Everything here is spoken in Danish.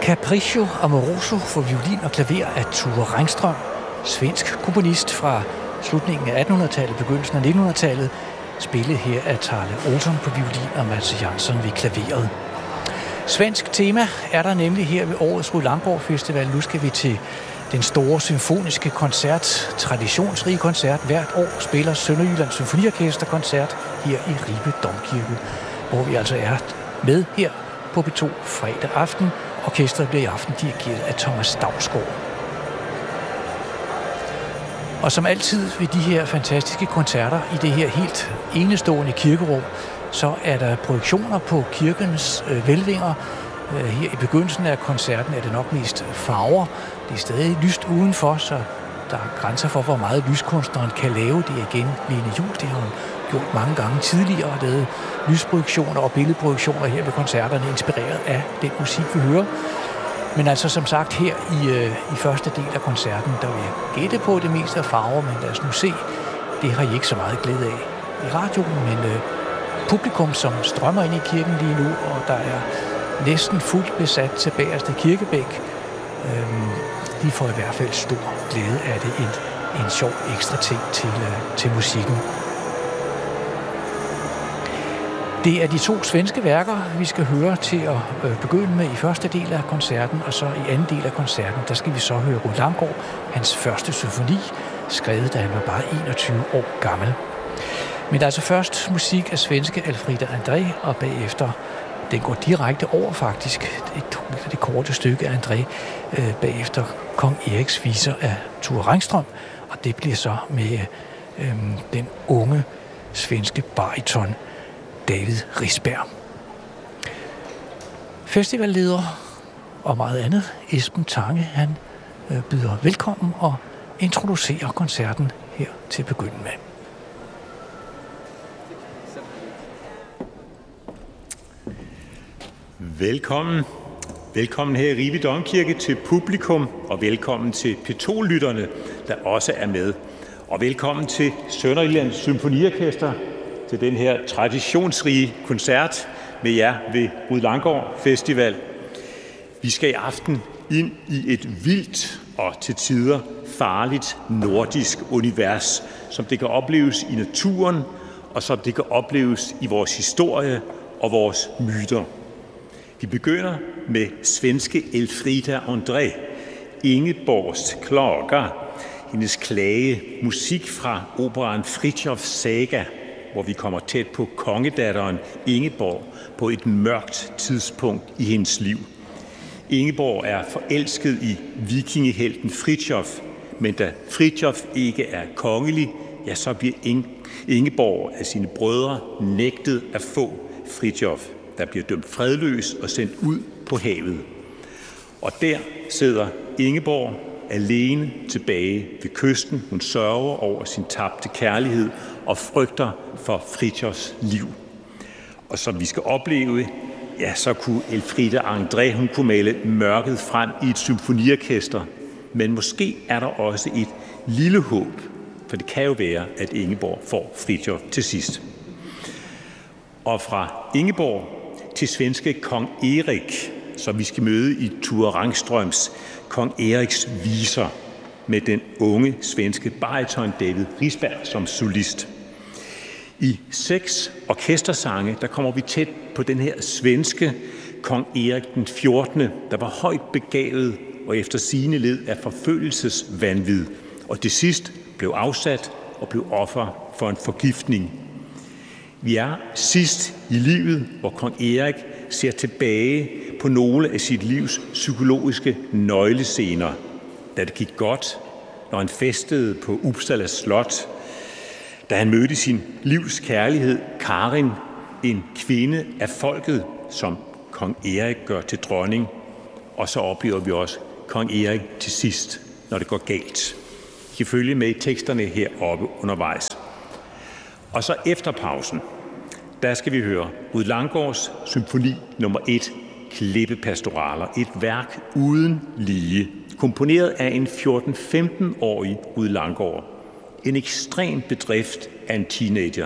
Capriccio Amoroso for violin og klaver af Ture Rengström, svensk komponist fra slutningen af 1800-tallet, begyndelsen af 1900-tallet, spillet her af Tarle Olsson på violin og Mats Jansson ved klaveret. Svensk tema er der nemlig her ved årets Rud Langgaard Festival. Nu skal vi til den store symfoniske koncert, traditionsrige koncert. Hvert år spiller Sønderjyllands Symfoniorkester-koncert her i Ribe Domkirke, hvor vi altså er med her på P2 fredag aften. Orkestret bliver i aften dirigeret af Thomas Dausgaard. Og som altid ved de her fantastiske koncerter i det her helt enestående kirkerum, så er der projektioner på kirkens hvælvinger. Her i begyndelsen af koncerten er det nok mest farver. Det er stadig lyst udenfor, så der er grænser for, hvor meget lyskunstneren kan lave. Det er igen Lene Juhl. Det har hun gjort mange gange tidligere, og lavet lysprojektioner og billedprojektioner her ved koncerterne, inspireret af den musik, vi hører. Men altså som sagt her i første del af koncerten, der vil jeg gætte på det meste af farver, men lad os nu se. Det har I ikke så meget glæde af i radioen, men publikum, som strømmer ind i kirken lige nu, og der er næsten fuldt besat til bagerste kirkebæk, de får i hvert fald stor glæde af det. En sjov ekstra ting til musikken. Det er de to svenske værker, vi skal høre til at begynde med i første del af koncerten, og så i anden del af koncerten, der skal vi så høre Rud Langgaard, hans første symfoni, skrevet da han var bare 21 år gammel. Men altså først musik af svenske Elfrida André, og bagefter, den går direkte over faktisk, det korte stykke af André, bagefter Kong Eriks viser af Ture Rengström, og det bliver så med den unge svenske bariton David Risberg. Festivalleder og meget andet, Esben Tange, han byder velkommen og introducerer koncerten her til at begynde med. Velkommen. Velkommen her i Ribe Domkirke til publikum, og velkommen til P2-lytterne, der også er med. Og velkommen til Sønderjyllands Symfoniorkester til den her traditionsrige koncert med jer ved Rud Langgaard Festival. Vi skal i aften ind i et vildt og til tider farligt nordisk univers, som det kan opleves i naturen, og som det kan opleves i vores historie og vores myter. Vi begynder med svenske Elfrida André, Ingeborgs klager, hendes klage, musik fra operaen Fritjofs Saga, hvor vi kommer tæt på kongedatteren Ingeborg på et mørkt tidspunkt i hendes liv. Ingeborg er forelsket i vikingehelten Fritjof, men da Fritjof ikke er kongelig, ja, så bliver Ingeborg af sine brødre nægtet at få Fritjof, der bliver dømt fredløs og sendt ud på havet. Og der sidder Ingeborg alene tilbage ved kysten. Hun sørger over sin tabte kærlighed og frygter for Fritjofs liv. Og som vi skal opleve, ja, så kunne Elfrida André, hun kunne male mørket frem i et symfoniorkester. Men måske er der også et lille håb, for det kan jo være, at Ingeborg får Fritjof til sidst. Og fra Ingeborg til svenske Kong Erik, som vi skal møde i Ture Rengströms Kong Eriks viser med den unge svenske bariton David Risberg som solist. I 6 orkestersange, der kommer vi tæt på den her svenske Kong Erik den 14., der var højt begavet og efter sigende led af forfølgelsesvanvid, og til sidst blev afsat og blev offer for en forgiftning. Vi er sidst i livet, hvor kong Erik ser tilbage på nogle af sit livs psykologiske nøglescener. Da det gik godt, når han festede på Uppsala Slot, da han mødte sin livs kærlighed, Karin, en kvinde af folket, som kong Erik gør til dronning. Og så oplever vi også kong Erik til sidst, når det går galt. I kan følge med i teksterne heroppe undervejs. Og så efter pausen, der skal vi høre Rud Langgaards symfoni nummer 1, Klippepastoraler. Et værk uden lige, komponeret af en 14-15-årig Rud Langgaard. En ekstrem bedrift af en teenager.